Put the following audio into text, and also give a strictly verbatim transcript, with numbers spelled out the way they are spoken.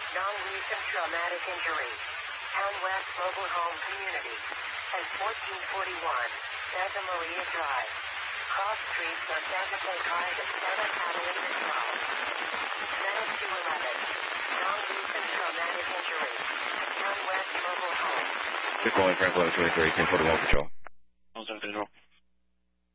non-recent traumatic injury. Town West Mobile Home Community. And fourteen forty-one, Santa Maria Drive. Cross streets are Santa Fe Drive and Santa Catalina Drive. Senate two eleven, non-recent traumatic injury. Town West Mobile Home. Good morning, Franklin twenty-three, ten forty-one Patrol. Control.